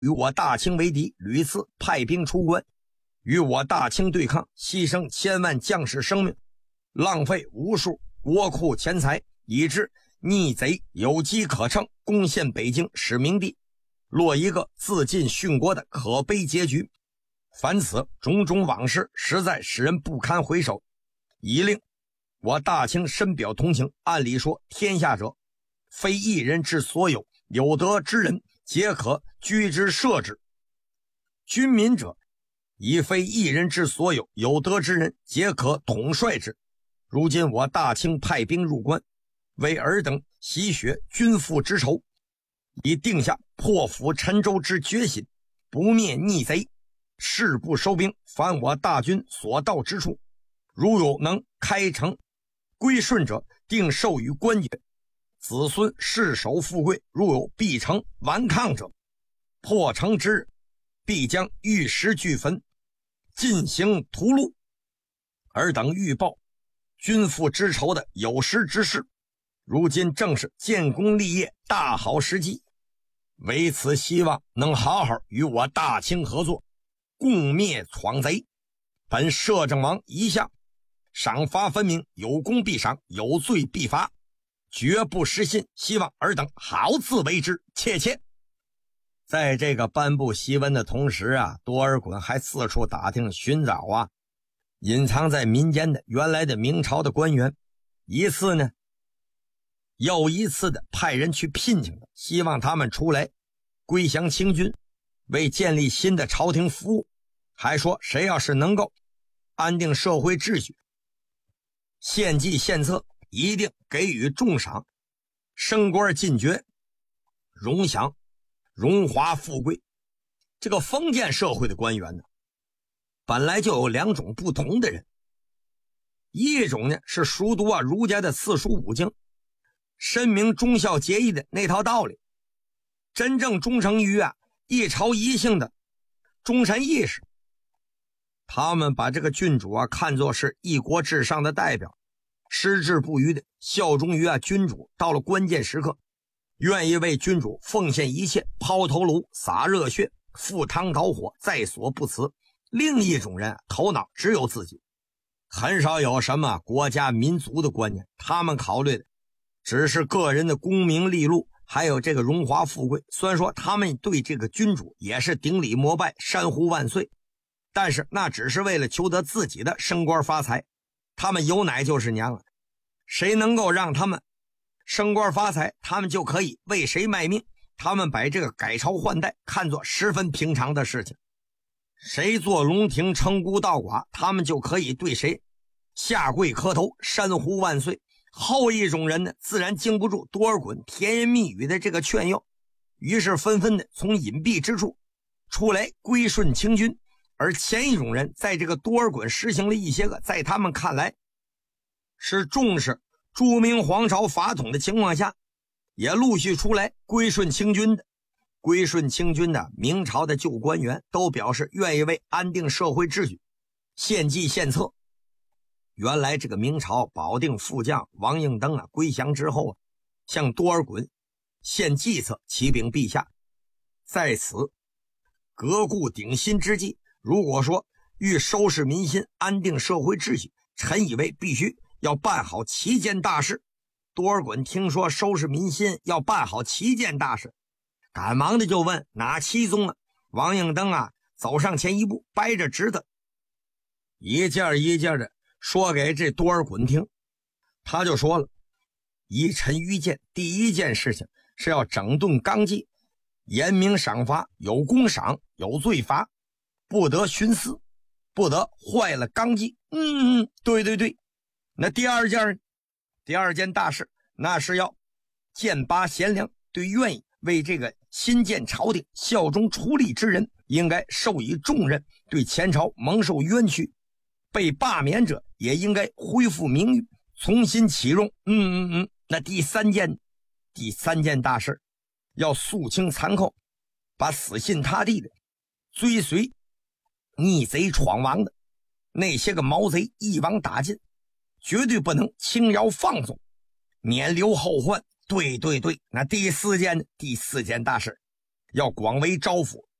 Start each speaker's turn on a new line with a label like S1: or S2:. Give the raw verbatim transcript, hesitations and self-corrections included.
S1: 与我大清为敌，屡次派兵出关，与我大清对抗，牺牲千万将士生命，浪费无数国库钱财，以致逆贼有机可乘，攻陷北京，使明帝落一个自尽殉国的可悲结局。凡此种种往事，实在使人不堪回首，以令我大清深表同情。按理说，天下者非一人之所有，有德之人皆可居之摄之；君民者已非一人之所有，有德之人皆可统帅之。如今我大清派兵入关，为尔等洗雪君父之仇，已定下破釜沉舟之决心，不灭逆贼，誓不收兵。凡我大军所到之处，如有能开城归顺者，定授予官爵，子孙世守富贵；如有必城顽抗者，破城之日，必将玉石俱焚，进行屠戮。尔等欲报君父之仇的有识之士，如今正是建功立业大好时机，为此希望能好好与我大清合作，共灭闯贼。本摄政王一向赏罚分明，有功必赏，有罪必罚，绝不失信，希望尔等好自为之，切切。在这个颁布檄文的同时啊，多尔衮还四处打听寻找啊隐藏在民间的原来的明朝的官员，一次呢又一次的派人去聘请的，希望他们出来归降清军，为建立新的朝廷服务。还说谁要是能够安定社会秩序，献计献策，一定给予重赏，升官进爵，荣享荣华富贵。这个封建社会的官员呢，本来就有两种不同的人，一种呢是熟读啊儒家的四书五经，深明忠孝节义的那套道理，真正忠诚于啊一朝一姓的忠臣义士。他们把这个君主啊看作是一国之上的代表，矢志不渝的效忠于啊君主，到了关键时刻愿意为君主奉献一切，抛头颅洒热血，赴汤蹈火，在所不辞。另一种人头脑只有自己，很少有什么国家民族的观念，他们考虑的只是个人的功名利禄，还有这个荣华富贵。虽然说他们对这个君主也是顶礼膜拜，山呼万岁，但是那只是为了求得自己的升官发财，他们有奶就是娘了。谁能够让他们升官发财，他们就可以为谁卖命。他们把这个改朝换代看作十分平常的事情，谁做龙庭称孤道寡，他们就可以对谁下跪磕头，山呼万岁。后一种人呢，自然经不住多尔衮甜言蜜语的这个劝诱，于是纷纷的从隐蔽之处出来归顺清军。而前一种人在这个多尔衮实行了一些个在他们看来是重视朱明皇朝法统的情况下，也陆续出来归顺清军的。归顺清军的明朝的旧官员都表示愿意为安定社会秩序献计献策。原来这个明朝保定副将王应登啊归降之后啊，向多尔衮献计策，启禀陛下，在此革故鼎新之际，如果说欲收拾民心，安定社会秩序，臣以为必须要办好七件大事。多尔衮听说收拾民心要办好七件大事，赶忙的就问哪七宗啊？王应登啊走上前一步，掰着指头一件一件的说给这多尔衮听。他就说了，依臣愚见，第一件事情是要整顿纲纪，严明赏罚，有功赏，有罪罚，不得徇私，不得坏了纲纪。嗯，对对对。那第二件第二件大事，那是要荐拔贤良，对愿意为这个新建朝廷效忠出力之人，应该授以重任，对前朝蒙受冤屈被罢免者也应该恢复名誉，重新启用。嗯嗯嗯。那第三件第三件大事，要肃清残寇，把死心塌地的追随逆贼闯王的那些个毛贼一网打尽，绝对不能轻饶放纵，免留后患。对对对。那第四件第四件大事， 要广为招抚，